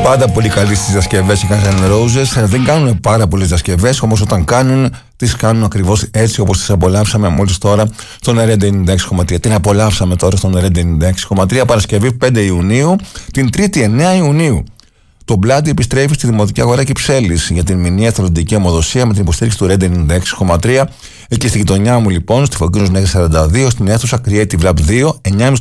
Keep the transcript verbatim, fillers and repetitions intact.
Πάντα πολύ καλοί στις διασκευές οι Guns N' Roses. Δεν κάνουν πάρα πολλές διασκευές, όμως όταν κάνουν, τις κάνουν ακριβώς έτσι όπως τις απολαύσαμε μόλις τώρα στον Red ενενήντα έξι κόμμα τρία. Την απολαύσαμε τώρα στον Red ενενήντα έξι κόμμα τρία, Παρασκευή πέντε Ιουνίου, την Τρίτη εννέα Ιουνίου. Το Bloody επιστρέφει στη Δημοτική Αγορά Κυψέλης για την μηνιαία εθελοντική αιμοδοσία με την υποστήριξη του Red ενενήντα έξι κόμμα τρία. Εκεί στη γειτονιά μου λοιπόν, στη Φωκίνους Νέγρης σαράντα δύο, στην αίθουσα Creative Lab δύο, εννιά και μισή